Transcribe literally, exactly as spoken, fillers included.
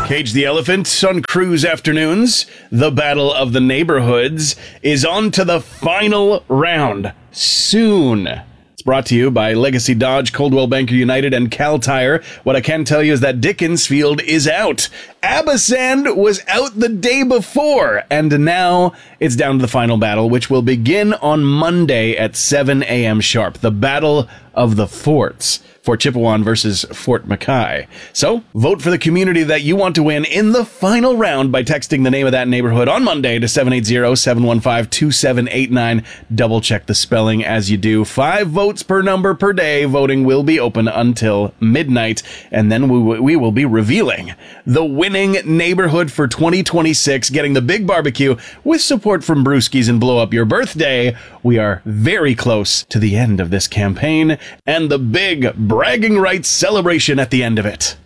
Cage the Elephant on Cruise Afternoons. The Battle of the Neighborhoods is on to the final round soon. It's brought to you by Legacy Dodge, Coldwell Banker United, and Cal Tire. What I can tell you is that Dickensfield is out. Abasand was out the day before, and now it's down to the final battle, which will begin on Monday at seven a.m. sharp. The Battle of the Forts. Fort Chippewa versus Fort Mackay. So, vote for the community that you want to win in the final round by texting the name of that neighborhood on Monday to seven eight zero, seven one five, two seven eight nine. Double check the spelling as you do. Five votes per number per day. Voting will be open until midnight, and then we, w- we will be revealing the winning neighborhood for twenty twenty-six, getting the big barbecue with support from Brewskis and Blow Up Your Birthday. We are very close to the end of this campaign, and the big bragging rights celebration at the end of it.